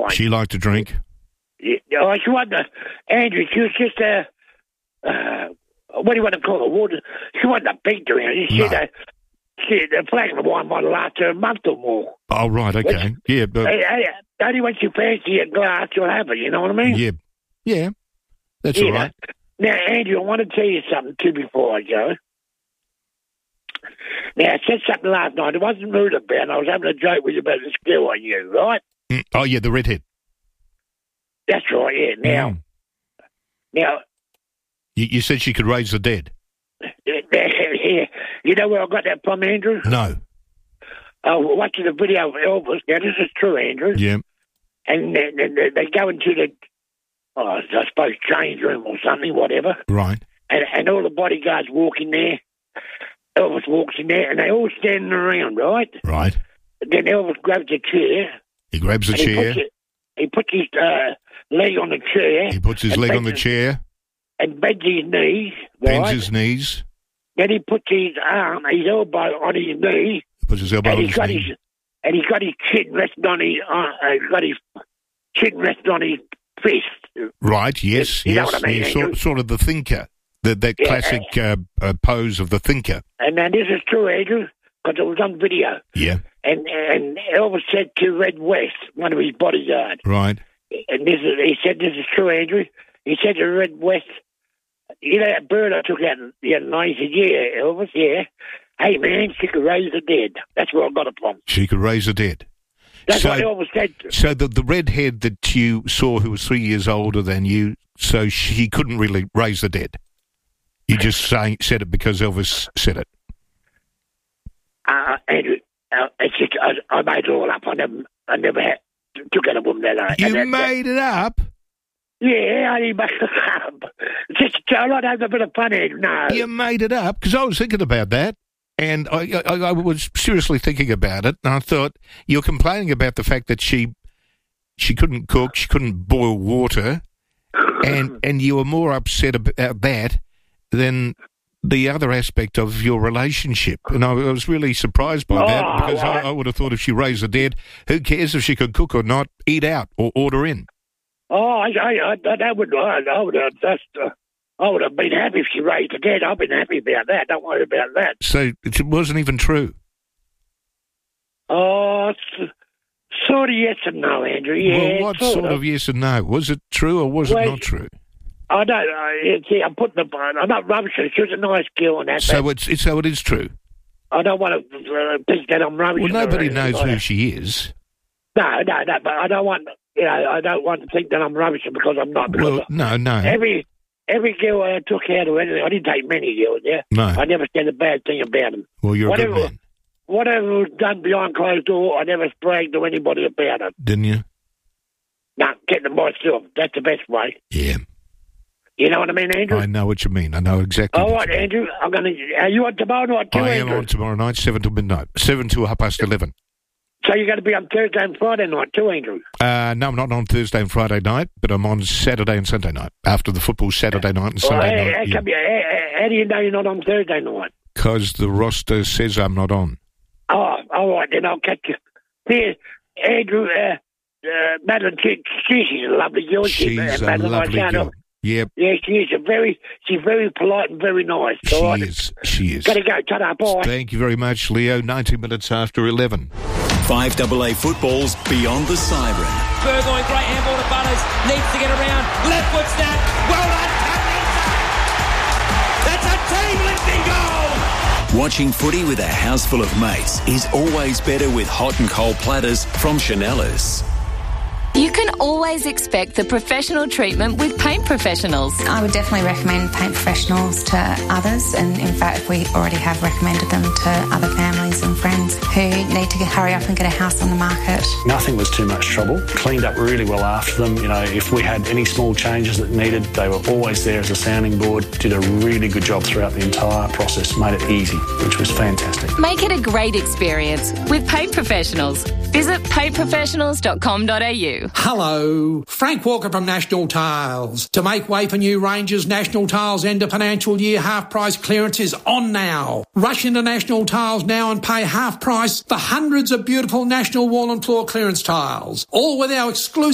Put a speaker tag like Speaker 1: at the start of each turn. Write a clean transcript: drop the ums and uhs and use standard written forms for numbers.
Speaker 1: one.
Speaker 2: She liked to drink?
Speaker 1: Yeah, she wasn't Andrew, she was just what do you want to call her? Water. She wasn't a big drink. She said the flask of wine might last her a month or more.
Speaker 2: Oh, right, okay. Yeah, but...
Speaker 1: Only when she fancies a glass, she'll have it, you know what I mean?
Speaker 2: Yeah. That's all right.
Speaker 1: Now, Andrew, I want to tell you something, too, before I go. Now, I said something last night. It wasn't rude about it. I was having a joke with you about this girl I knew, right?
Speaker 2: Oh, yeah, the redhead.
Speaker 1: That's right, yeah. Now...
Speaker 2: You said she could raise the dead.
Speaker 1: Yeah. You know where I got that from, Andrew?
Speaker 2: No.
Speaker 1: Watching the video of Elvis. Now, this is true, Andrew.
Speaker 2: Yeah.
Speaker 1: And they go into the, I suppose, change room or something, whatever.
Speaker 2: Right.
Speaker 1: And all the bodyguards walk in there. Elvis walks in there, and they all standing around, right?
Speaker 2: Right.
Speaker 1: Then Elvis grabs a chair.
Speaker 2: He grabs a chair.
Speaker 1: He puts his leg on the chair.
Speaker 2: He puts his leg on the chair.
Speaker 1: And bends his knees.
Speaker 2: Bends his knees.
Speaker 1: Then he puts his elbow on his knee.
Speaker 2: He puts his elbow on his knee.
Speaker 1: And he's got his chin resting on his fist.
Speaker 2: Right, yes.
Speaker 1: You know what I mean,
Speaker 2: he's sort of the thinker. That classic pose of the thinker.
Speaker 1: And then this is true, Andrew, because it was on video.
Speaker 2: Yeah.
Speaker 1: And Elvis said to Red West, one of his bodyguards.
Speaker 2: Right.
Speaker 1: And he said, this is true, Andrew. He said to Red West, you know that bird I took out the other night? He said, yeah, Elvis, yeah. Hey, man, she could raise the dead. That's where I got it from.
Speaker 2: She could raise the dead.
Speaker 1: That's what Elvis said. So
Speaker 2: the redhead that you saw who was 3 years older than you, so she couldn't really raise the dead. You just said it because Elvis said it.
Speaker 1: Andrew, it's just, I made it all up. I never took out a woman that night.
Speaker 2: You made it up?
Speaker 1: Yeah, I didn't make it up. Just try not to have a bit of fun, Andrew. No.
Speaker 2: You made it up? Because I was thinking about that, and I was seriously thinking about it, and I thought, you're complaining about the fact that she couldn't cook, she couldn't boil water, and you were more upset about that than the other aspect of your relationship. And I was really surprised by that, because I would have thought if she raised the dead, who cares if she could cook or not, eat out or order in.
Speaker 1: Oh, I would have been happy if she raised the dead. I've been happy about that. Don't worry about that.
Speaker 2: So it wasn't even true?
Speaker 1: Oh, sort of yes and no, Andrew. Yeah,
Speaker 2: well, what sort of yes and no? Was it true or was it not true?
Speaker 1: I don't. See, I'm not rubbishing. She was a nice girl and that.
Speaker 2: So it is true.
Speaker 1: I don't want to think that I'm rubbishing.
Speaker 2: Well, nobody knows who she is.
Speaker 1: No, but I don't want. I don't want to think that I'm rubbishing because I'm not.
Speaker 2: Well, no.
Speaker 1: Every girl I took out or anything, I didn't take many girls. Yeah.
Speaker 2: No.
Speaker 1: I never said a bad thing about them.
Speaker 2: Well, you're a good man.
Speaker 1: Whatever was done behind closed door, I never bragged to anybody about it.
Speaker 2: Didn't you?
Speaker 1: No, kept them myself. That's the best way.
Speaker 2: Yeah.
Speaker 1: You know what I mean, Andrew?
Speaker 2: I know what you mean. I know exactly.
Speaker 1: All right, Andrew. Are you on tomorrow night too,
Speaker 2: I
Speaker 1: Andrew?
Speaker 2: am on tomorrow night, 7 to midnight. 7 to 11:30.
Speaker 1: So you're going to be on Thursday and Friday night too, Andrew?
Speaker 2: No, I'm not on Thursday and Friday night, but I'm on Saturday and Sunday night. After the football, Saturday night and Sunday night.
Speaker 1: How do you know you're not on Thursday night?
Speaker 2: Because the roster says I'm not on.
Speaker 1: Oh, all right, then I'll catch you. Here, Andrew, Madeline, she's a lovely girl.
Speaker 2: She's a lovely girl. Yep.
Speaker 1: Yeah, she is. She's very polite and very nice.
Speaker 2: She is.
Speaker 1: Gotta go. Ta-da, bye.
Speaker 2: Thank you very much, Leo. 90 minutes after 11.
Speaker 3: 5AA football's Beyond the Siren.
Speaker 4: Burgoyne, great handball to Butters. Needs to get around. Left foot snap. Well done, Tabley. That's a team-lifting goal.
Speaker 3: Watching footy with a house full of mates is always better with hot and cold platters from Chanellas.
Speaker 5: You can always expect the professional treatment with Paint Professionals.
Speaker 6: I would definitely recommend Paint Professionals to others, and in fact we already have recommended them to other families and friends who need to hurry up and get a house on the market.
Speaker 7: Nothing was too much trouble. Cleaned up really well after them. You know, if we had any small changes that needed, they were always there as a sounding board. Did a really good job throughout the entire process. Made it easy, which was fantastic.
Speaker 5: Make it a great experience with Paint Professionals. Visit paintprofessionals.com.au.
Speaker 8: Hello, Frank Walker from National Tiles. To make way for new ranges, National Tiles end of financial year half price clearance is on now. Rush into National Tiles now and pay half price for hundreds of beautiful National wall and floor clearance tiles, all with our exclusive